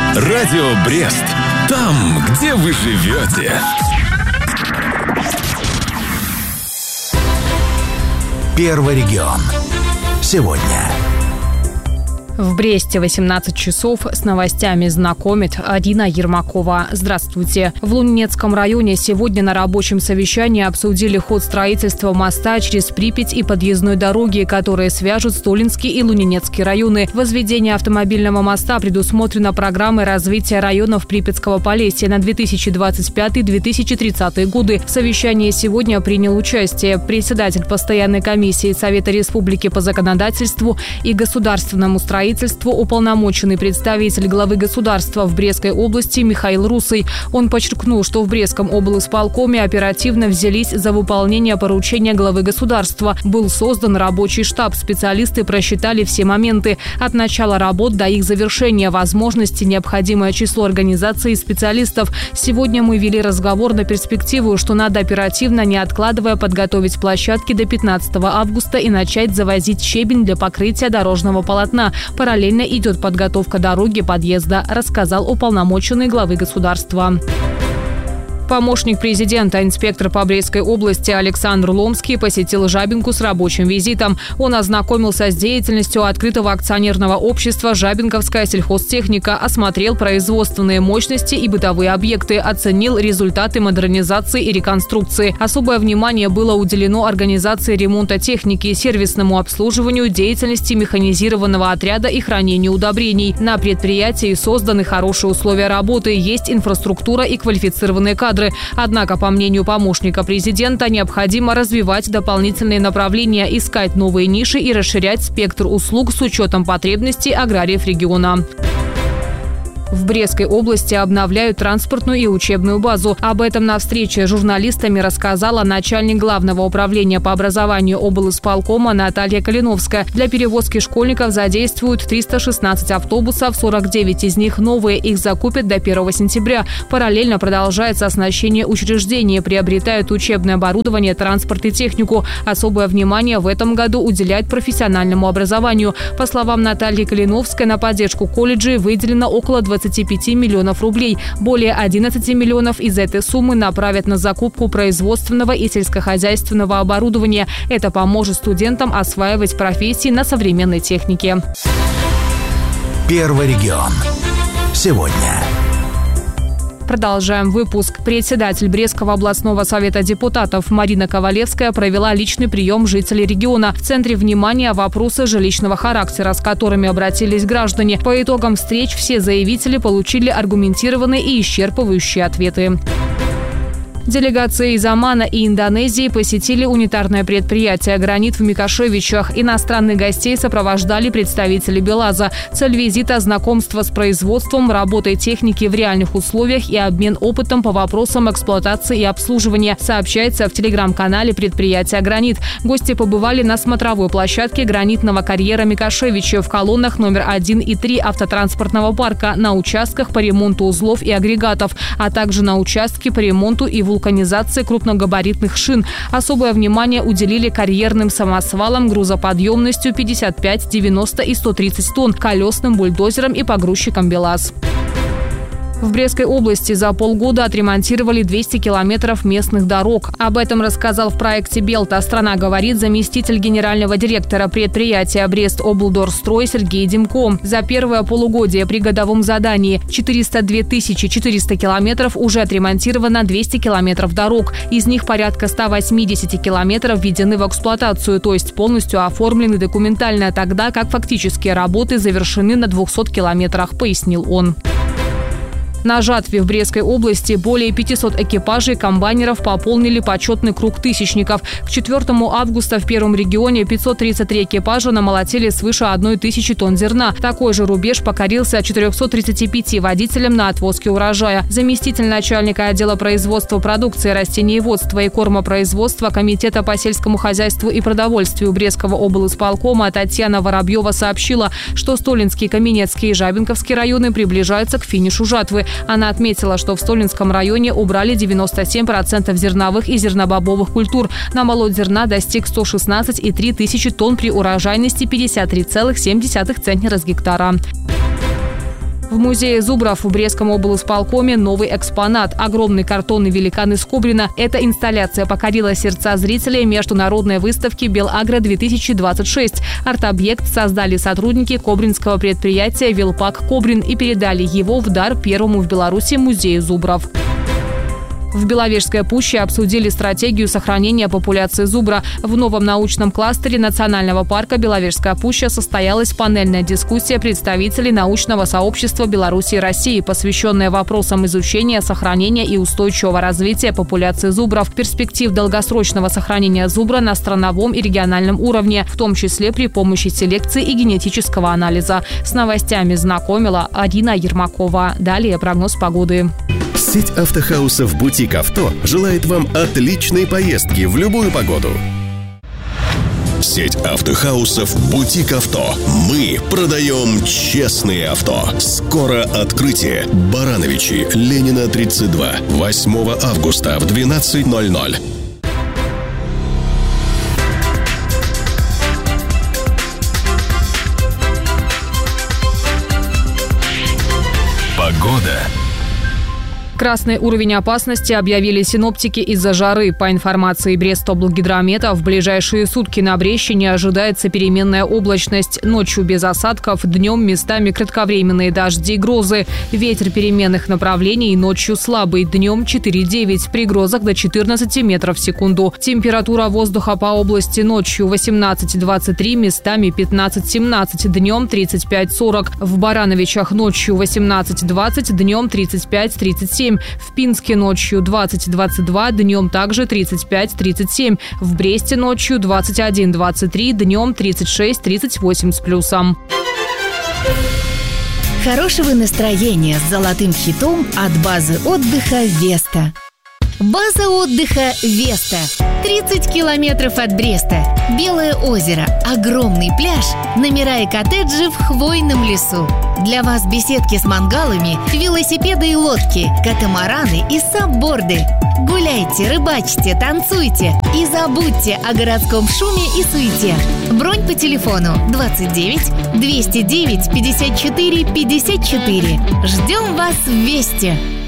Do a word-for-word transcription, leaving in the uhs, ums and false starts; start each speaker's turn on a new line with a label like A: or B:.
A: Радио Брест. Там, где вы живете.
B: Первый регион. Сегодня.
C: В Бресте восемнадцать часов с новостями знакомит Арина Ермакова. Здравствуйте. В Лунинецком районе сегодня на рабочем совещании обсудили ход строительства моста через Припять и подъездной дороги, которые свяжут Столинский и Лунинецкий районы. Возведение автомобильного моста предусмотрено программой развития районов Припятского Полесья на две тысячи двадцать пятый — две тысячи тридцатый годы. В совещании сегодня принял участие председатель постоянной комиссии Совета Республики по законодательству и государственному строительству, уполномоченный представитель главы государства в Брестской области Михаил Русый. Он подчеркнул, что в Брестском облисполкоме оперативно взялись за выполнение поручения главы государства. Был создан рабочий штаб, специалисты просчитали все моменты от начала работ до их завершения, возможности, необходимое число организаций и специалистов. Сегодня мы вели разговор на перспективу, что надо оперативно, не откладывая, подготовить площадки до пятнадцатого августа и начать завозить щебень для покрытия дорожного полотна. Параллельно идет подготовка дороги подъезда, рассказал уполномоченный главы государства. Помощник президента, инспектор по Брестской области Александр Ломский посетил Жабинку с рабочим визитом. Он ознакомился с деятельностью открытого акционерного общества «Жабинковская сельхозтехника», осмотрел производственные мощности и бытовые объекты, оценил результаты модернизации и реконструкции. Особое внимание было уделено организации ремонта техники, сервисному обслуживанию, деятельности механизированного отряда и хранению удобрений. На предприятии созданы хорошие условия работы, есть инфраструктура и квалифицированные кадры. Однако, по мнению помощника президента, необходимо развивать дополнительные направления, искать новые ниши и расширять спектр услуг с учетом потребностей аграриев региона. В Брестской области обновляют транспортную и учебную базу. Об этом на встрече с журналистами рассказала начальник главного управления по образованию облисполкома Наталья Калиновская. Для перевозки школьников задействуют триста шестнадцать автобусов, сорок девять из них новые. Их закупят до первого сентября. Параллельно продолжается оснащение учреждений, приобретают учебное оборудование, транспорт и технику. Особое внимание в этом году уделяют профессиональному образованию. По словам Натальи Калиновской, на поддержку колледжей выделено около двадцати пяти миллионов рублей. Более одиннадцати миллионов из этой суммы направят на закупку производственного и сельскохозяйственного оборудования. Это поможет студентам осваивать профессии на современной технике.
B: Первый регион. Сегодня.
C: Продолжаем выпуск. Председатель Брестского областного совета депутатов Марина Ковалевская провела личный прием жителей региона. В центре внимания вопросы жилищного характера, с которыми обратились граждане. По итогам встреч все заявители получили аргументированные и исчерпывающие ответы. Делегации из Омана и Индонезии посетили унитарное предприятие «Гранит» в Микошевичах. Иностранных гостей сопровождали представители БелАЗа. Цель визита – знакомство с производством, работой техники в реальных условиях и обмен опытом по вопросам эксплуатации и обслуживания, сообщается в телеграм-канале предприятия «Гранит». Гости побывали на смотровой площадке гранитного карьера Микошевича, в колоннах номер один и три автотранспортного парка, на участках по ремонту узлов и агрегатов, а также на участке по ремонту и вулканизации вулканизации крупногабаритных шин. Особое внимание уделили карьерным самосвалам грузоподъемностью пятьдесят пять, девяносто и сто тридцать тонн, колесным бульдозерам и погрузчикам БелАЗ. В Брестской области за полгода отремонтировали двести километров местных дорог. Об этом рассказал в проекте «Белта. Страна говорит» заместитель генерального директора предприятия «Брест-Облдорстрой» Сергей Демко. За первое полугодие при годовом задании четыреста две тысячи четыреста километров уже отремонтировано двести километров дорог. Из них порядка ста восьмидесяти километров введены в эксплуатацию, то есть полностью оформлены документально, тогда как фактические работы завершены на двухстах километрах, пояснил он. На жатве в Брестской области более пятисот экипажей комбайнеров пополнили почетный круг тысячников. К четвёртому августа в Первом регионе пятьсот тридцать три экипажа намолотили свыше одной тысячи тонн зерна. Такой же рубеж покорился четырёмстам тридцати пяти водителям на отвозке урожая. Заместитель начальника отдела производства продукции, растениеводства и кормопроизводства Комитета по сельскому хозяйству и продовольствию Брестского облисполкома Татьяна Воробьева сообщила, что Столинский, Каменецкий и Жабинковский районы приближаются к финишу жатвы. Она отметила, что в Столинском районе убрали девяносто семь процентов зерновых и зернобобовых культур. Намолот зерна достиг сто шестнадцать и три тысячи тонн при урожайности пятьдесят три целых семь десятых центнера с гектара. В музее Зубров в Брестском облсполкоме новый экспонат. Огромный картонный великан из Кобрина. Эта инсталляция покорила сердца зрителей международной выставки «Белагро-две тысячи двадцать шесть». Арт-объект создали сотрудники кобринского предприятия «Вилпак Кобрин» и передали его в дар первому в Беларуси музею Зубров. В Беловежской пуще обсудили стратегию сохранения популяции зубра. В новом научном кластере Национального парка Беловежская пуща состоялась панельная дискуссия представителей научного сообщества Беларуси и России, посвященная вопросам изучения, сохранения и устойчивого развития популяции зубров, перспектив долгосрочного сохранения зубра на страновом и региональном уровне, в том числе при помощи селекции и генетического анализа. С новостями знакомила Арина Ермакова. Далее прогноз погоды.
A: Сеть автохаусов «Бутик Авто» желает вам отличной поездки в любую погоду. Сеть автохаусов «Бутик Авто». Мы продаем честные авто. Скоро открытие. Барановичи, Ленина, тридцать два. восьмого августа в двенадцать ноль ноль. Погода.
C: Красный уровень опасности объявили синоптики из-за жары. По информации Брестоблгидромета, в ближайшие сутки на Брещине ожидается переменная облачность. Ночью без осадков, днем местами кратковременные дожди и грозы. Ветер переменных направлений ночью слабый, днем четыре-девять, при грозах до четырнадцати метров в секунду. Температура воздуха по области ночью восемнадцать-двадцать три, местами пятнадцать-семнадцать, днем тридцать пять-сорок. В Барановичах ночью восемнадцать-двадцать, днем тридцать пять-тридцать семь. В Пинске ночью двадцать-двадцать два, днем также тридцать пять-тридцать семь. В Бресте ночью двадцать один-двадцать три, днем тридцать шесть-тридцать восемь с плюсом.
D: Хорошего настроения с золотым хитом от базы отдыха «Веста». База отдыха «Веста». тридцать километров от Бреста. Белое озеро, огромный пляж, номера и коттеджи в хвойном лесу. Для вас беседки с мангалами, велосипеды и лодки, катамараны и сабборды. Гуляйте, рыбачьте, танцуйте и забудьте о городском шуме и суете. Бронь по телефону двадцать девять двести девять пятьдесят четыре пятьдесят четыре. Ждем вас в Весте.